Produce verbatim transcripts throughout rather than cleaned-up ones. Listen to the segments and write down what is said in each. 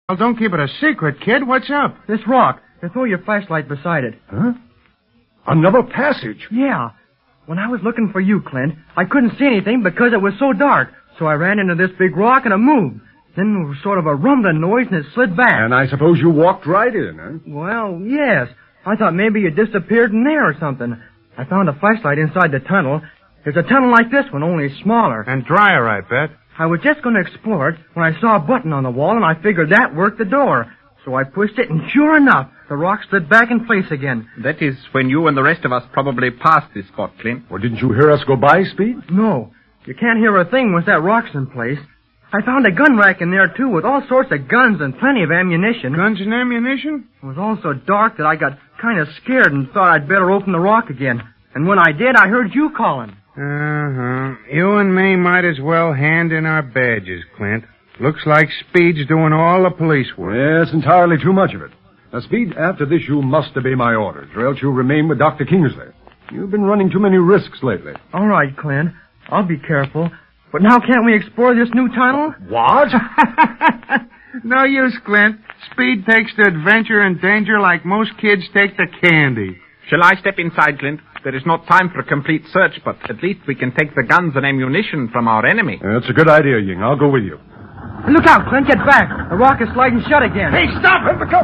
Well, don't keep it a secret, kid. What's up? This rock. Throw your flashlight beside it. Huh? Another passage? Yeah. When I was looking for you, Clint, I couldn't see anything because it was so dark. So I ran into this big rock and it moved. Then there was sort of a rumbling noise and it slid back. And I suppose you walked right in, huh? Well, yes. I thought maybe you disappeared in there or something. I found a flashlight inside the tunnel. There's a tunnel like this one, only smaller. And drier, I bet. I was just going to explore it when I saw a button on the wall, and I figured that worked the door. So I pushed it, and sure enough, the rock slid back in place again. That is when you and the rest of us probably passed this spot, Clint. Well, didn't you hear us go by, Speed? No. You can't hear a thing once that rock's in place. I found a gun rack in there, too, with all sorts of guns and plenty of ammunition. Guns and ammunition? It was all so dark that I got kind of scared and thought I'd better open the rock again. And when I did, I heard you calling. Uh-huh. You and me might as well hand in our badges, Clint. Looks like Speed's doing all the police work. Yes, entirely too much of it. Now, Speed, after this you must obey my orders, or else you'll remain with Doctor Kingsley. You've been running too many risks lately. All right, Clint. I'll be careful. But now can't we explore this new tunnel? What? No use, Clint. Speed takes the adventure and danger like most kids take the candy. Shall I step inside, Clint? There is not time for a complete search, but at least we can take the guns and ammunition from our enemy. That's a good idea, Ying. I'll go with you. Look out, Clint. Get back. The rock is sliding shut again. Hey, stop him! Look up!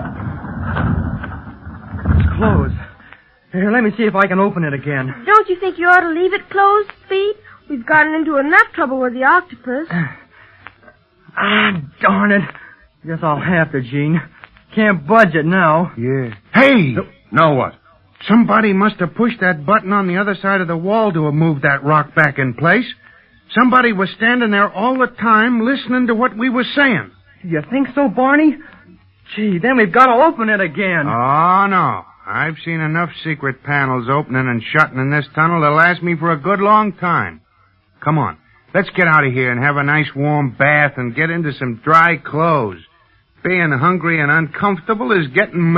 It's closed. Here, let me see if I can open it again. Don't you think you ought to leave it closed, Speed? We've gotten into enough trouble with the octopus. Ah, darn it. Guess I'll have to, Gene. Can't budge it now. Yeah. Hey! No, now what? Somebody must have pushed that button on the other side of the wall to have moved that rock back in place. Somebody was standing there all the time listening to what we were saying. Do you think so, Barney? Gee, then we've got to open it again. Oh, no. I've seen enough secret panels opening and shutting in this tunnel to last me for a good long time. Come on. Let's get out of here and have a nice warm bath and get into some dry clothes. Being hungry and uncomfortable is getting